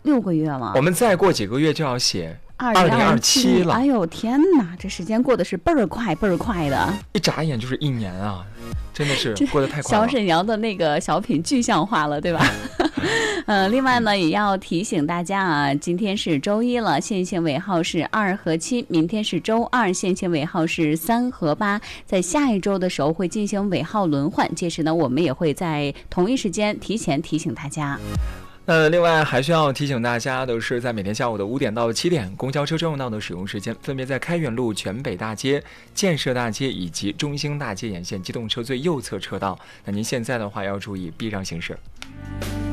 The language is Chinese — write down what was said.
6个月了。 我们再过几个月就要写 2027 了。 哎呦天哪，这时间过得是倍儿快倍儿快的， 一眨眼就是1年啊，真的是过得太快了。 小沈阳的那个小品具象化了，对吧？另外呢，也要提醒大家啊，今天是周一了，线性尾号是2和7，明天是周二，线性尾号是3和8，在下一周的时候会进行尾号轮换，届时呢，我们也会在同一时间提前提醒大家。 另外还需要提醒大家的是，在每天下午的5点到7点，公交车专用道的使用时间分别在开元路、全北大街、建设大街以及中兴大街沿线机动车最右侧车道。那您现在的话要注意避让行驶。